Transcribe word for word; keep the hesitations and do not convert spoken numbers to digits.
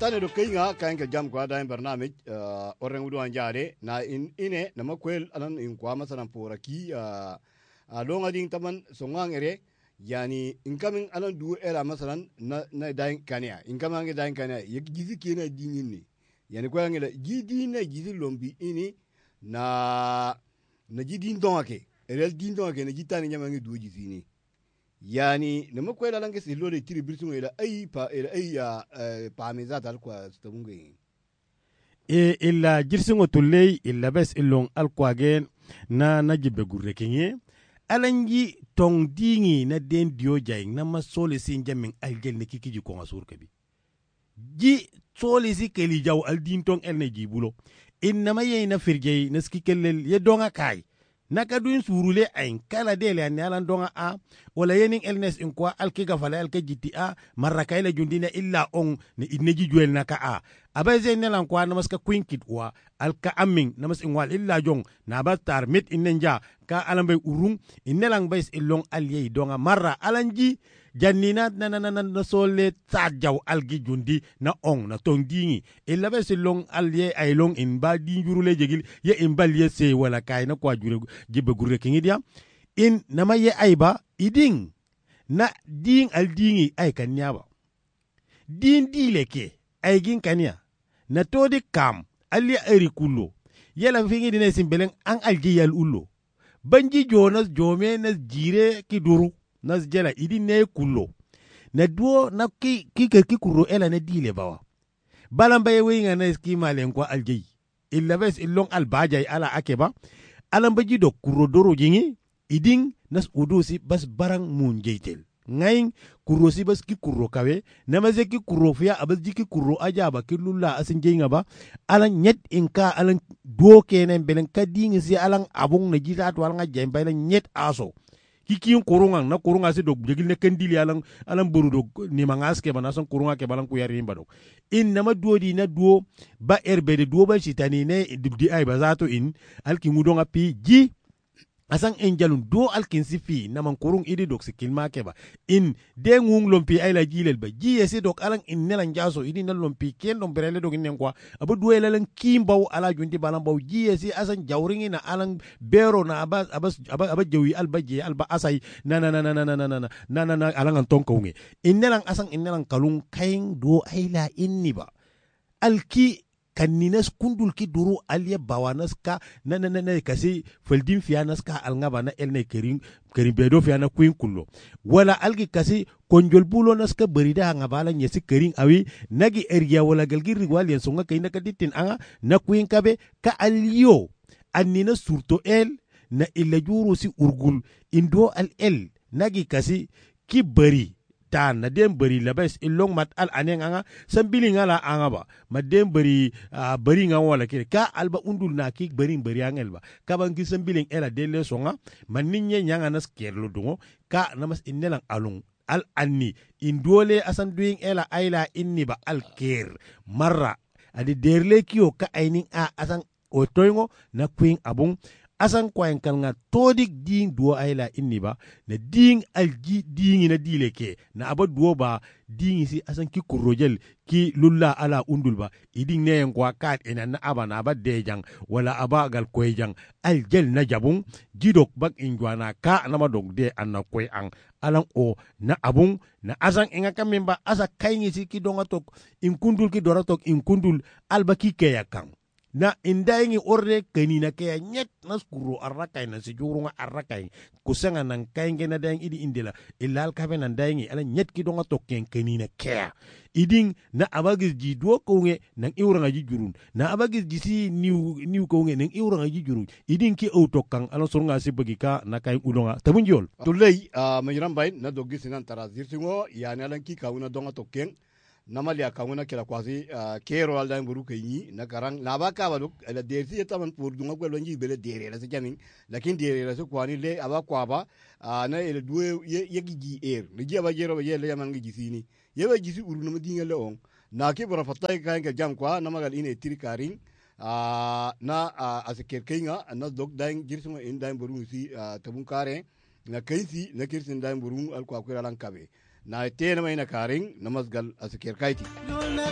tane do kainga kain ka jam kwa da barnamij uh, orren wudu anjare na in ine na makwel anan in kwa masalan poraki uh, uh, longa ding taman songang ere yani incoming anan du era masalan na na dain kania incoming dain kania yek gizi kina dingin ni yani kwa ngela gidi na gizi lombi ini na na gidi ndongake erel di ndongake na gitani nyama ngi du gizi ni yani na makwela lange si lole tiri birsun ila ay pa ila ay ya pa mezat al kwa stamunge e illa jirsingo tulley illa bes illong al kwagen na najibe gurre kenye alanji tong dingi na den dio jay na ma sole sin jamin aljel ne kikiji ko ngasur kabi ji sole si keli jaw al din tong el ne jibulo inna yey na firjey na skikellel ye donga kay naka duin surule ayin kala dele an yalan donga a wala yenin elnes in kwa alkiga fala alka jiti a maraka ila jundina illa on ne inneji juel naka a abaze nelan kwa namaska kwinkit wa alka amin namas inwal illa jong na batar mit innenja ka alambay urung innelang bais illong aliyei donga marra alanji jannina na na na na sole tsajaw algi jundi na on na tong dingi illa bes long alye ay long in ba di jurule jegil ye in bal ye se wala kay na kwa jure jibe gurre kingi dia in nama ye ayba iding na ding al dingi ay kanyaba din dileke ay gin kanya na todi kam ali ari kullo yela fingi dine simbelen an alji yal ullo banji jonas jome na jire ki duru nas jela idi ne kullo na duo na ki ki ki kuro ela na dile bawa balamba ye winga na ski malen ko alji illa bes illong albajay ala akeba alamba ji do kuro doro jingi iding nas udusi bas barang mun jeytel ngayin kuro si bas ki kuro kawe namaze ki kuro fiya abas ji ki kuro ajaba ki lulla asin jenga ba alan nyet inka alan duo kenen belen kadingi si alan abong na jita to alan jemba alan nyet aso kikin kurunga na kurunga si dog jegil ne kendili alang alang buru dog ni mangaske bana son kurunga ke balang kuyari imba dog in nama duo di na duo ba erbede duo ba sitani ne di ay bazato in alki ngudonga pi ji asang enjalun duo alkin sifi na man kurung idi dog si kilma ke ba in de ngung lompi ay la jilel ba ji yesi dog alang in nelan jaso idi na lompi ken dom berele dog inen kwa abu duo lalang kimbaw ala jundi balang baw ji yesi asang jawringi na alang bero na abas abas abas jawi alba je alba asay na na na na na na na na na na na alang antong kaunge in nelang asang in nelang kalung kaing duo ay la inni ba alki kaninas kundul ki duru aliya bawanas ka na na na kasi feldin fianas ka alngaba na elne kering kering bedo fiana kuin kullo wala algi kasi konjol bulo nas ka berida ngabala nyesi kering awi nagi area wala galgi rigwal yen songa kayna kaditin anga na kuin kabe ka aliyo annina surto el na illa juru si urgul indo al el nagi kasi ki beri tan na dem beri labes ilong mat al aneng anga sambili ngala anga ba madem beri uh, beri nga wala kire ka alba undul na ki beri beri angel ba ka bangi sambili ela dele songa maninye nyanga nas kerlo dungo ka namas innelang alung al anni indole asan doing ela aila inni ba al ker marra adi derle kiyo ka ainin a asan otoyngo na queen abung asan kwaen kalnga todik ding duo ayla inni ba na ding alji dingi na dileke na aba duo ba dingi si asan ki kurojel ki lulla ala undul ba iding ne ngwa kat ena na aba na aba dejang wala aba gal koyjang aljel na jabung jidok bak injwana ka na madog de anna koy ang alang o na abung na asan inga kamemba asa kayngi si ki donga tok in kundul ki doratok in kundul alba ki kayakang na indaingi orde kanina kaya nyet nas kuro arrakay na si jurunga arrakay kusanga nang kainge na daing idi indila ilal kabe nan daingi ala nyet ki donga tokken kanina kaya iding na abagis ji duo konge nang iuranga ji jurun na abagis ji si niu niu konge nang iuranga ji jurun iding ki autokang ala surunga si bagika na kain ulonga tabunjol to lay uh, majiram bay na dogi sinan tarazir singo yani alan ki kawuna donga tokken namali akanguna kila kwazi uh, kero alda mburu kenyi na karang laba ka baduk ala dersi etaman pur dunga ko lonji bele dere la sejamin lakin dere la so kwani le aba kwaba uh, na ele duwe ye, ye gigi er ni jeba jero ye le yaman gigi sini ye ba gisi uru no dinga le on na ki bora fatay ka nga jam kwa na magal ine tiri karing uh, na uh, aseker kenga na dog daing jirsunga in daing buru si uh, tabun kare na kaisi na kirsin daing buru al kwa kwira lan kabe na tena mai na karing na masgal asikir kaiti